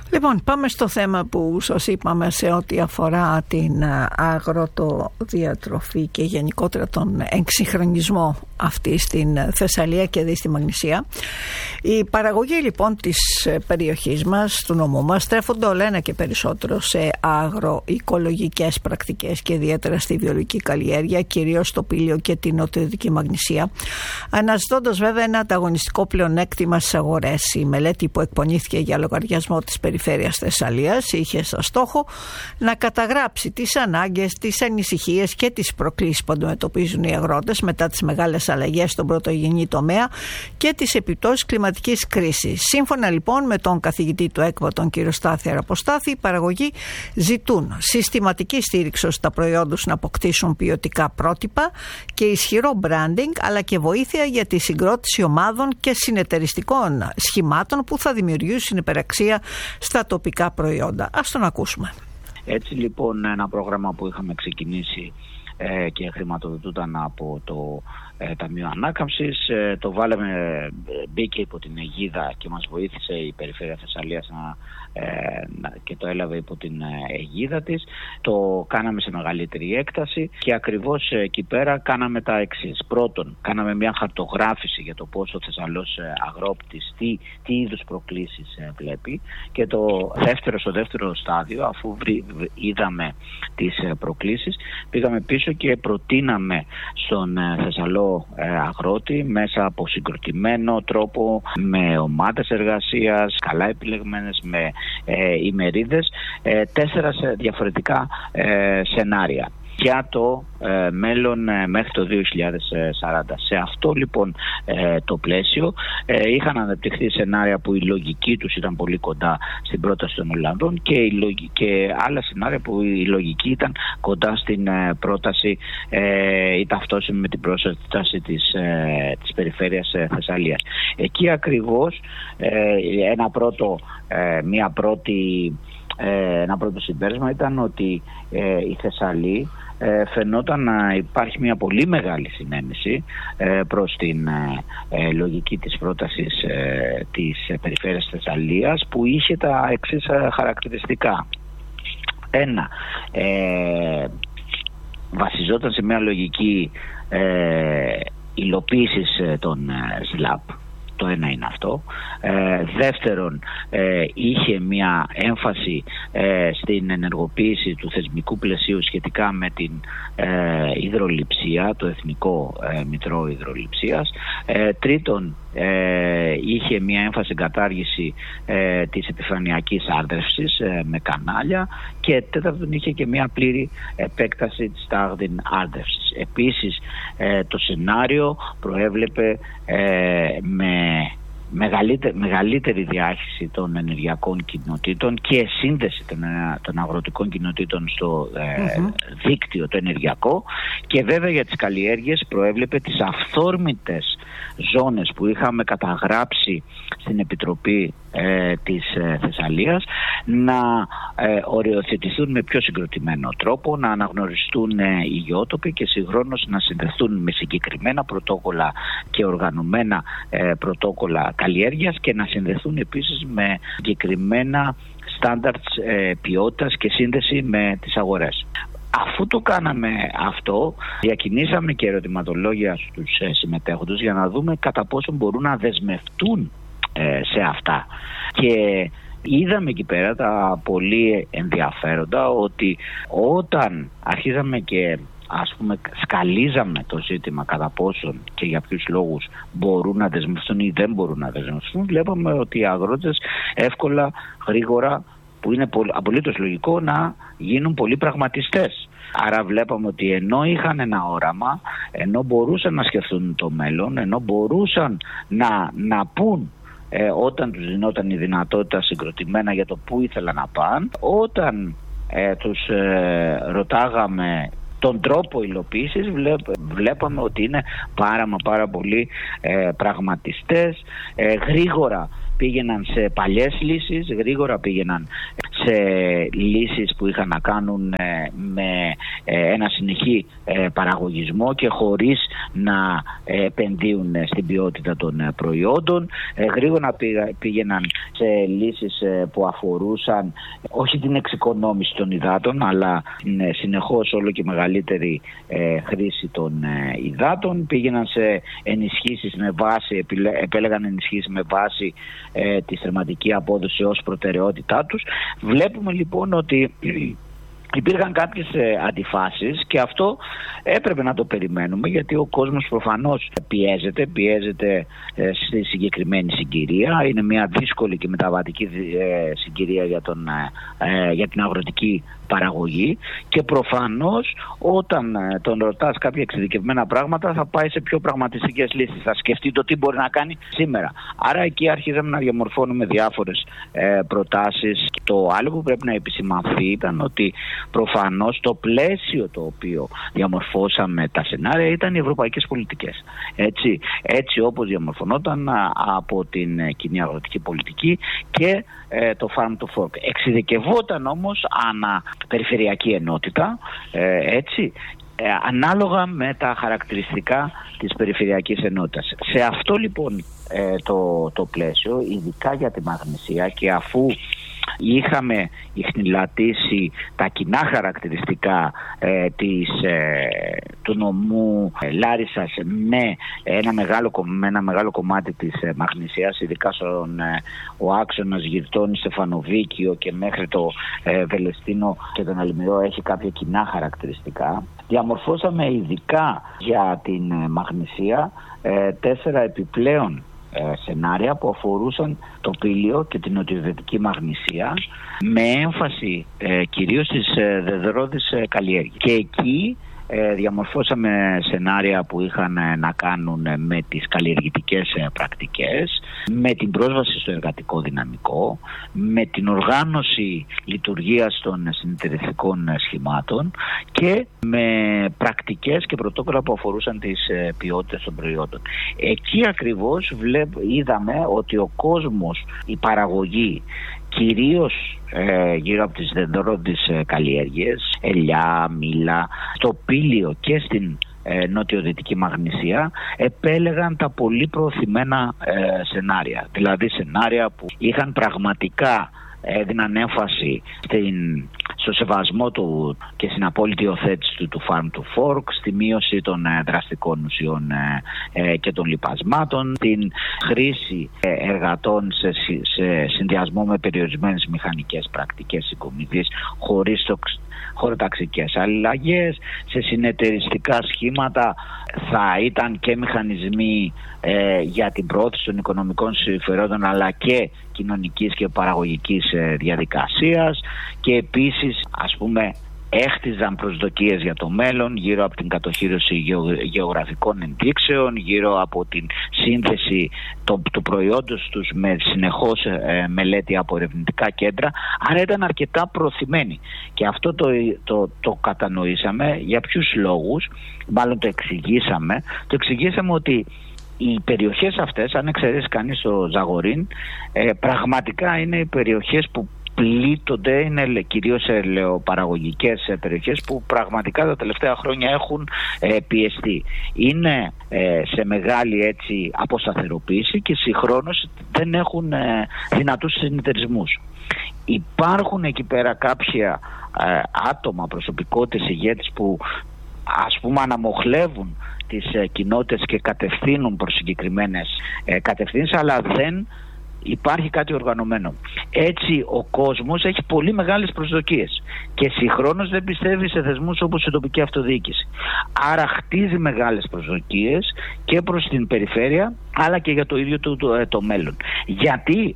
Λοιπόν, πάμε στο θέμα που σας είπαμε σε ό,τι αφορά την αγροτοδιατροφή και γενικότερα τον εξυγχρονισμό αυτή στην Θεσσαλία και δει στη Μαγνησία. Η παραγωγή λοιπόν της περιοχής μας, του νομού μας, στρέφονται όλο ένα και περισσότερο σε αγροοικολογικές πρακτικές και ιδιαίτερα στη βιολογική καλλιέργεια, κυρίως στο Πήλιο και την νοτιοδυτική Μαγνησία, αναζητώντας βέβαια ένα ανταγωνιστικό πλεονέκτημα στις αγορές. Η μελέτη που εκπονήθηκε για λογαριασμό της περιφέρειας Θεσσαλίας είχε σαν στόχο να καταγράψει τις ανάγκες, τις ανησυχίες και τις προκλήσεις που αντιμετωπίζουν οι αγρότες μετά τις μεγάλες αλλαγές στον πρωτογενή τομέα και τις επιπτώσεις κλιματικής κρίσης. Σύμφωνα λοιπόν με τον καθηγητή του ΕΚΒΑ, τον κύριο Στάθη Αραποστάθη, οι παραγωγοί ζητούν συστηματική στήριξη ώστε τα προϊόντα τους να αποκτήσουν ποιοτικά πρότυπα και ισχυρό branding, αλλά και βοήθεια για τη συγκρότηση ομάδων και συνεταιριστικών σχημάτων που θα δημιουργήσουν υπεραξία στα τοπικά προϊόντα. Ας τον ακούσουμε. Έτσι λοιπόν, ένα πρόγραμμα που είχαμε ξεκινήσει και χρηματοδοτούταν από το Ταμείο Ανάκαμψης, το βάλαμε, μπήκε υπό την αιγίδα και μας βοήθησε η Περιφέρεια Θεσσαλίας και το έλαβε υπό την αιγίδα της. Το κάναμε σε μεγαλύτερη έκταση και ακριβώς εκεί πέρα κάναμε τα εξής. Πρώτον, κάναμε μια χαρτογράφηση για το πώς ο Θεσσαλός αγρόπτης τι είδους προκλήσεις βλέπει, και στο δεύτερο στάδιο, αφού είδαμε τις προκλήσεις, πήγαμε πίσω και προτείναμε στον Θεσσαλό αγρότη μέσα από συγκροτημένο τρόπο, με ομάδες εργασίας καλά επιλεγμένες, με ημερίδες, 4 διαφορετικά σενάρια για το μέλλον μέχρι το 2040. Σε αυτό λοιπόν το πλαίσιο είχαν αναπτυχθεί σενάρια που η λογική τους ήταν πολύ κοντά στην πρόταση των Ολλανδών και άλλα σενάρια που η λογική ήταν κοντά στην πρόταση ή ταυτόσιμη με την πρόταση της Περιφέρειας Θεσσαλίας. Εκεί ακριβώς ένα πρώτο συμπέρασμα ήταν ότι η Θεσσαλή φαινόταν να υπάρχει μια πολύ μεγάλη συνένεση προς την λογική της πρότασης της Περιφέρειας Θεσσαλίας, που είχε τα εξής χαρακτηριστικά. Ένα, βασιζόταν σε μια λογική υλοποίησης των ΣΛΑΠ. Το ένα είναι αυτό. Δεύτερον, είχε μια έμφαση στην ενεργοποίηση του θεσμικού πλαισίου σχετικά με την υδρολειψία, το Εθνικό Μητρό Υδρολειψίας. Τρίτον, είχε μια έμφαση κατάργηση της επιφανειακής άρδευσης με κανάλια, και τέταρτον είχε και μια πλήρη επέκταση της τάγδιν άρδευσης. Επίσης το σενάριο προέβλεπε με μεγαλύτερη διάχυση των ενεργειακών κοινοτήτων και σύνδεση των αγροτικών κοινοτήτων στο δίκτυο το ενεργειακό, και βέβαια για τις καλλιέργειες προέβλεπε τις αυθόρμητες ζώνες που είχαμε καταγράψει στην Επιτροπή της Θεσσαλίας να οριοθετηθούν με πιο συγκροτημένο τρόπο, να αναγνωριστούν οι γεώτοποι και συγχρόνως να συνδεθούν με συγκεκριμένα πρωτόκολλα και οργανωμένα πρωτόκολλα καλλιέργειας, και να συνδεθούν επίσης με συγκεκριμένα στάνταρτς ποιότητας και σύνδεση με τις αγορές. Αφού το κάναμε αυτό, διακινήσαμε και ερωτηματολόγια στους συμμετέχοντες για να δούμε κατά πόσο μπορούν να δεσμευτούν σε αυτά. Και είδαμε εκεί πέρα τα πολύ ενδιαφέροντα, ότι όταν αρχίζαμε και σκαλίζαμε το ζήτημα κατά πόσον και για ποιους λόγους μπορούν να δεσμευτούν ή δεν μπορούν να δεσμευτούν, βλέπαμε ότι οι αγρότες εύκολα, γρήγορα, που είναι απολύτως λογικό, να γίνουν πολύ πραγματιστές. Άρα βλέπαμε ότι ενώ είχαν ένα όραμα, ενώ μπορούσαν να σκεφτούν το μέλλον, ενώ μπορούσαν να πούν όταν τους δινόταν η δυνατότητα συγκροτημένα για το πού ήθελαν να πάνε, όταν τους ρωτάγαμε τον τρόπο υλοποίησης, βλέπαμε ότι είναι πάρα πολύ πραγματιστές, γρήγορα πήγαιναν σε παλιές λύσεις, γρήγορα πήγαιναν σε λύσεις που είχαν να κάνουν με ένα συνεχή παραγωγισμό και χωρίς να επενδύουν στην ποιότητα των προϊόντων. Γρήγορα πήγαιναν σε λύσεις που αφορούσαν όχι την εξοικονόμηση των υδάτων, αλλά συνεχώς όλο και μεγαλύτερη χρήση των υδάτων. Πήγαιναν σε ενισχύσεις με βάση, επέλεγαν ενισχύσεις με βάση τη θερματική απόδοση ως προτεραιότητά τους. Βλέπουμε λοιπόν ότι υπήρχαν κάποιες αντιφάσεις και αυτό έπρεπε να το περιμένουμε, γιατί ο κόσμος προφανώς πιέζεται στη συγκεκριμένη συγκυρία. Είναι μια δύσκολη και μεταβατική συγκυρία για την αγροτική παραγωγή και προφανώς όταν τον ρωτάς κάποια εξειδικευμένα πράγματα θα πάει σε πιο πραγματιστικές λύσεις, θα σκεφτεί το τι μπορεί να κάνει σήμερα. Άρα εκεί αρχίζαμε να διαμορφώνουμε διάφορες προτάσεις. Το άλλο που πρέπει να επισημανθεί ήταν ότι προφανώς το πλαίσιο το οποίο διαμορφώσαμε τα σενάρια ήταν οι ευρωπαϊκές πολιτικές. Έτσι όπως διαμορφωνόταν από την κοινή αγροτική πολιτική και το Farm to Fork. Εξειδικευόταν όμως ανά περιφερειακή ενότητα, ανάλογα με τα χαρακτηριστικά της περιφερειακής ενότητας. Σε αυτό λοιπόν το πλαίσιο, ειδικά για τη Μαγνησία, και αφού είχαμε ιχνηλατήσει τα κοινά χαρακτηριστικά του νομού Λάρισσας με ένα μεγάλο κομμάτι της Μαγνησίας, ειδικά ο άξονας Γυρτώνη, Στεφανοβίκιο και μέχρι το Βελεστίνο και τον Αλμυρό έχει κάποια κοινά χαρακτηριστικά. Διαμορφώσαμε ειδικά για την Μαγνησία 4 επιπλέον σενάρια που αφορούσαν το Πήλιο και την νοτιοδυτική Μαγνησία, με έμφαση κυρίως στις δεδρώδεις καλλιέργειες. Και εκεί διαμορφώσαμε σενάρια που είχαν να κάνουν με τις καλλιεργητικές πρακτικές, με την πρόσβαση στο εργατικό δυναμικό, με την οργάνωση λειτουργίας των συνεταιριστικών σχημάτων και με πρακτικές και πρωτόκολλα που αφορούσαν τις ποιότητες των προϊόντων. Εκεί ακριβώς είδαμε ότι ο κόσμος, η παραγωγή, κυρίως γύρω από τις δεντρώδεις καλλιέργειες, ελιά, μήλα, στο Πήλιο και στην νοτιοδυτική Μαγνησία, επέλεγαν τα πολύ προωθημένα σενάρια. Δηλαδή σενάρια που είχαν πραγματικά, έδιναν έμφαση στο σεβασμό του και στην απόλυτη υιοθέτηση του Farm to Fork, στη μείωση των δραστικών ουσιών και των λιπασμάτων, την χρήση εργατών σε συνδυασμό με περιορισμένες μηχανικές πρακτικές συγκομιδής χωρίς χωροταξικές αλλαγές, σε συνεταιριστικά σχήματα θα ήταν και μηχανισμοί για την προώθηση των οικονομικών συμφερόντων αλλά και κοινωνικής και παραγωγικής διαδικασίας, και επίσης έχτιζαν προσδοκίες για το μέλλον γύρω από την κατοχύρωση γεωγραφικών ενδείξεων, γύρω από την σύνθεση του προϊόντος τους με συνεχώς μελέτη από ερευνητικά κέντρα. Άρα ήταν αρκετά προωθημένοι και αυτό το κατανοήσαμε. Για ποιους λόγους? Μάλλον το εξηγήσαμε ότι οι περιοχές αυτές, αν εξαιρέσει κανείς το Ζαγορίν, πραγματικά είναι οι περιοχές που πλήττονται, είναι κυρίως ελαιοπαραγωγικές περιοχές που πραγματικά τα τελευταία χρόνια έχουν πιεστεί. Είναι σε μεγάλη αποσταθεροποίηση και συγχρόνως δεν έχουν δυνατούς συνεταιρισμούς. Υπάρχουν εκεί πέρα κάποια άτομα, προσωπικότητες, ηγέτες που αναμοχλεύουν τις κοινότητες και κατευθύνουν προς συγκεκριμένες κατευθύνσεις, αλλά δεν υπάρχει κάτι οργανωμένο. Έτσι ο κόσμος έχει πολύ μεγάλες προσδοκίες και συγχρόνως δεν πιστεύει σε θεσμούς όπως η τοπική αυτοδιοίκηση. Άρα χτίζει μεγάλες προσδοκίες και προς την περιφέρεια αλλά και για το ίδιο το μέλλον. Γιατί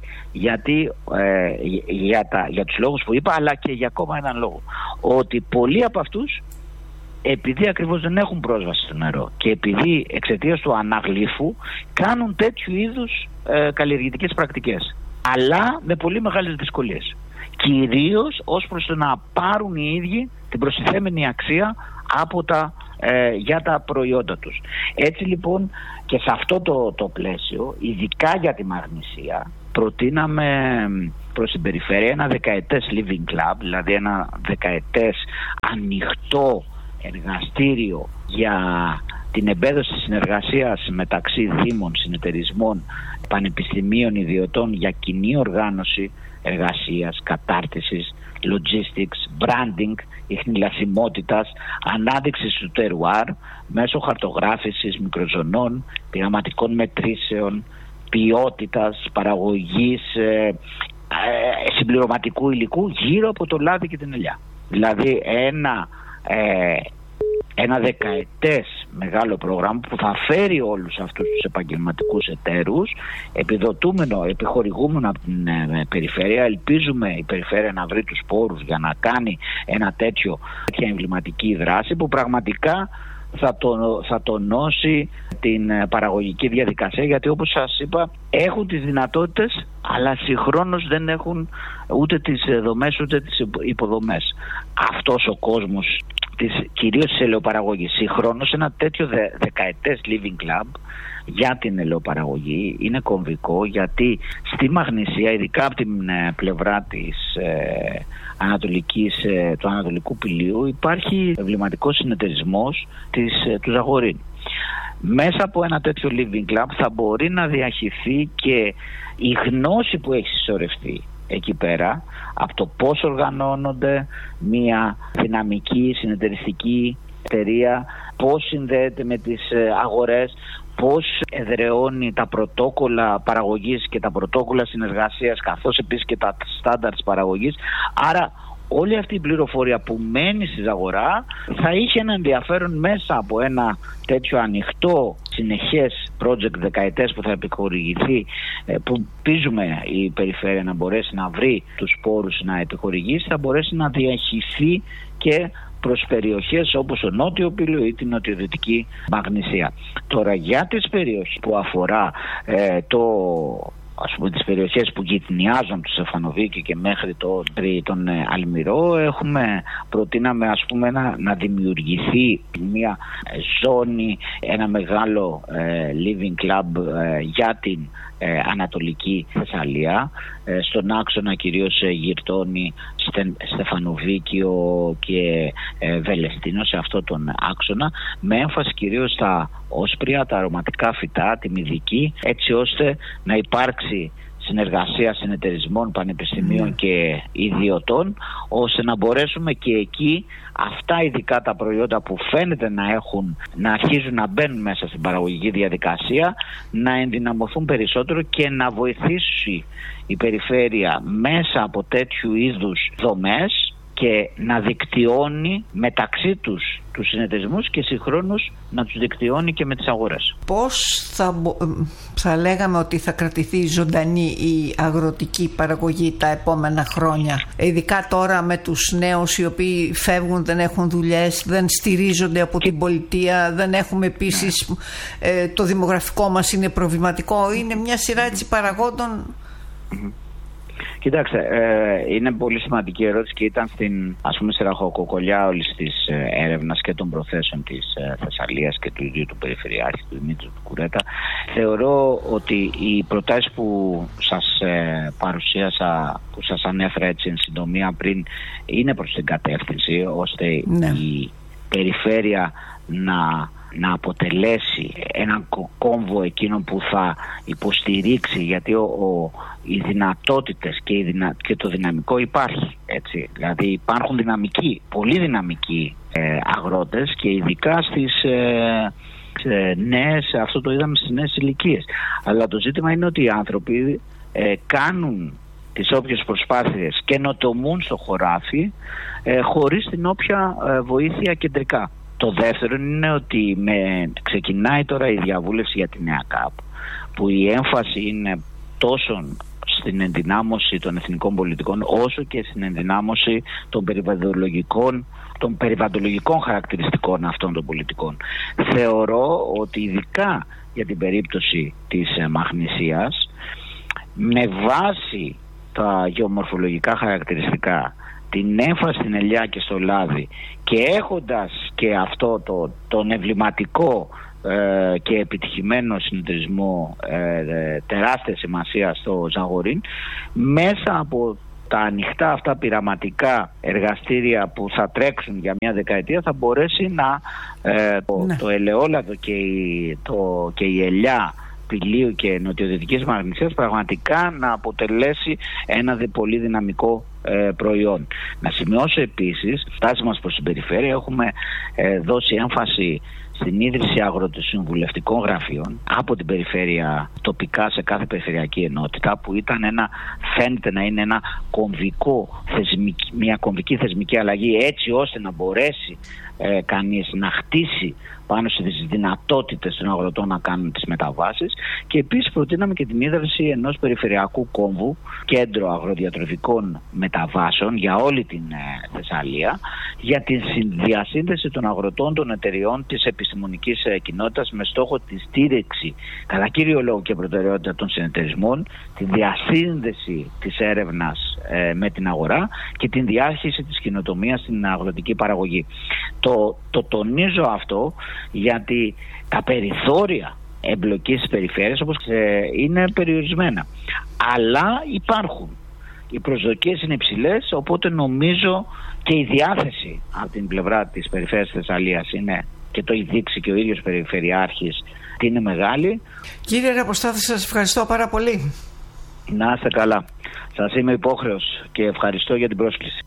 για τους λόγους που είπα, αλλά και για ακόμα έναν λόγο, ότι πολλοί από αυτούς, επειδή ακριβώς δεν έχουν πρόσβαση στο νερό και επειδή εξαιτίας του αναγλύφου κάνουν τέτοιου είδους καλλιεργητικές πρακτικές, αλλά με πολύ μεγάλες δυσκολίες, κυρίως ως προς το να πάρουν οι ίδιοι την προστιθέμενη αξία για τα προϊόντα τους. Έτσι λοιπόν, και σε αυτό το πλαίσιο, ειδικά για τη Μαγνησία, προτείναμε προς την περιφέρεια, ένα δεκαετές living club, δηλαδή ένα δεκαετές ανοιχτό εργαστήριο για την εμπέδωση συνεργασίας μεταξύ δήμων, συνεταιρισμών, πανεπιστημίων, ιδιωτών για κοινή οργάνωση εργασίας, κατάρτισης, logistics, branding, ιχνηλασιμότητας, ανάδειξης του τερουάρ μέσω χαρτογράφησης μικροζωνών, πειραματικών μετρήσεων, ποιότητας, παραγωγής συμπληρωματικού υλικού γύρω από το λάδι και την ελιά. Δηλαδή ένα δεκαετές μεγάλο πρόγραμμα που θα φέρει όλους αυτούς τους επαγγελματικούς εταίρους, επιδοτούμενο, επιχορηγούμενο από την περιφέρεια. Ελπίζουμε η περιφέρεια να βρει τους πόρους για να κάνει τέτοια εμβληματική δράση που πραγματικά θα τονώσει την παραγωγική διαδικασία, γιατί όπως σας είπα έχουν τις δυνατότητες αλλά συγχρόνως δεν έχουν ούτε τις δομές ούτε τις υποδομές. Αυτός ο κόσμος κυρίως της ελαιοπαραγωγής συγχρόνως, ένα τέτοιο δεκαετές living club για την ελαιοπαραγωγή είναι κομβικό, γιατί στη Μαγνησία, ειδικά από την πλευρά της του Ανατολικού Πηλίου, υπάρχει εμβληματικός συνεταιρισμός του Ζαγορίν. Μέσα από ένα τέτοιο living club θα μπορεί να διαχυθεί και η γνώση που έχει συσσωρευτεί εκεί πέρα από το πώς οργανώνονται μια δυναμική συνεταιριστική εταιρεία, πώς συνδέεται με τις αγορές, πώς εδραιώνει τα πρωτόκολλα παραγωγής και τα πρωτόκολλα συνεργασίας, καθώς επίσης και τα στάνταρτς παραγωγής. Άρα όλη αυτή η πληροφορία που μένει στη αγορά θα είχε ένα ενδιαφέρον μέσα από ένα τέτοιο ανοιχτό συνεχές project δεκαετές που θα επιχορηγηθεί, που πίζουμε η περιφέρεια να μπορέσει να βρει τους πόρους να επιχορηγήσει, θα μπορέσει να διαχυθεί και προς περιοχές όπως ο Νότιο Πήλιο ή την νοτιοδυτική Μαγνησία. Τώρα για τις περιοχές που αφορά τις περιοχές που γειτονιάζουν το Στεφανοβίκη και μέχρι τον Αλμυρό, προτείναμε να δημιουργηθεί μια ζώνη, ένα μεγάλο living club για την Ανατολική Θεσσαλία, στον άξονα κυρίως γυρτώνει Στεφανοβίκιο και Βελεστίνο, σε αυτό τον άξονα, με έμφαση κυρίως στα όσπρια, τα αρωματικά φυτά, τη μυδική, έτσι ώστε να υπάρξει συνεργασία συνεταιρισμών, πανεπιστημίων και ιδιωτών, ώστε να μπορέσουμε και εκεί αυτά ειδικά τα προϊόντα που φαίνεται να αρχίζουν να μπαίνουν μέσα στην παραγωγική διαδικασία, να ενδυναμωθούν περισσότερο και να βοηθήσει η περιφέρεια μέσα από τέτοιου είδους δομές και να δικτυώνει μεταξύ τους συνεταιρισμούς και συγχρόνως να τους δικτυώνει και με τις αγορές. Πώς θα λέγαμε ότι θα κρατηθεί ζωντανή η αγροτική παραγωγή τα επόμενα χρόνια, ειδικά τώρα με τους νέους οι οποίοι φεύγουν, δεν έχουν δουλειές, δεν στηρίζονται από την πολιτεία, δεν έχουμε επίσης, το δημογραφικό μας είναι προβληματικό, είναι μια σειρά έτσι παραγόντων. Κοιτάξτε, είναι πολύ σημαντική ερώτηση και ήταν στη ραχοκοκολιά όλης της έρευνας και των προθέσεων της Θεσσαλίας και του ίδιου του Περιφερειάρχη, του Δημήτρου του Κουρέτα. Θεωρώ ότι οι προτάσεις που σας παρουσίασα, που σας ανέφερα έτσι εν συντομία πριν, είναι προς την κατεύθυνση ώστε η περιφέρεια να αποτελέσει έναν κόμβο εκείνο που θα υποστηρίξει, γιατί οι δυνατότητες και το δυναμικό υπάρχει, έτσι. Δηλαδή υπάρχουν πολύ δυναμικοί αγρότες και ειδικά στις νέες, αυτό το είδαμε στις νέες ηλικίες. Αλλά το ζήτημα είναι ότι οι άνθρωποι κάνουν τις όποιες προσπάθειες και καινοτομούν στο χωράφι χωρίς την όποια βοήθεια κεντρικά. Το δεύτερο είναι ότι ξεκινάει τώρα η διαβούλευση για τη νέα ΚΑΠ, που η έμφαση είναι τόσο στην ενδυνάμωση των εθνικών πολιτικών όσο και στην ενδυνάμωση των περιβαλλοντολογικών χαρακτηριστικών αυτών των πολιτικών. Θεωρώ ότι ειδικά για την περίπτωση της Μαγνησίας, με βάση τα γεωμορφολογικά χαρακτηριστικά, την έμφαση στην ελιά και στο λάδι και έχοντας και αυτό τον εμβληματικό και επιτυχημένο συνεταιρισμό τεράστια σημασία στο Ζαγορίν, μέσα από τα ανοιχτά αυτά πειραματικά εργαστήρια που θα τρέξουν για μια δεκαετία, θα μπορέσει το ελαιόλαδο και η ελιά Πηλίου και νοτιοδυτικής Μαγνησίας πραγματικά να αποτελέσει ένα πολύ δυναμικό προϊόν. Να σημειώσω επίσης, στάση μας προς την περιφέρεια, έχουμε δώσει έμφαση στην ίδρυση αγροτοσυμβουλευτικών γραφείων από την περιφέρεια τοπικά σε κάθε περιφερειακή ενότητα, που φαίνεται να είναι μια κομβική θεσμική αλλαγή, έτσι ώστε να μπορέσει κανείς να χτίσει πάνω στις δυνατότητες των αγροτών να κάνουν τις μεταβάσεις. Και επίσης προτείναμε και την ίδρυση ενός περιφερειακού κόμβου, κέντρο αγροδιατροφικών μεταβάσεων για όλη την Θεσσαλία, για τη διασύνδεση των αγροτών, των εταιριών, της επιστημονικής κοινότητας, με στόχο τη στήριξη κατά κύριο λόγο και προτεραιότητα των συνεταιρισμών, τη διασύνδεση της έρευνας με την αγορά και την διάχυση της καινοτομίας στην αγροτική παραγωγή. Το τονίζω αυτό γιατί τα περιθώρια εμπλοκής της περιφέρειας, όπως είναι περιορισμένα, αλλά υπάρχουν. Οι προσδοκίες είναι υψηλές, οπότε νομίζω και η διάθεση από την πλευρά της περιφέρειας της Θεσσαλίας είναι, και το έχει δείξει και ο ίδιος Περιφερειάρχης, ότι είναι μεγάλη. Κύριε Ραποστάθη, σας ευχαριστώ πάρα πολύ. Να είστε καλά. Σας είμαι υπόχρεος και ευχαριστώ για την πρόσκληση.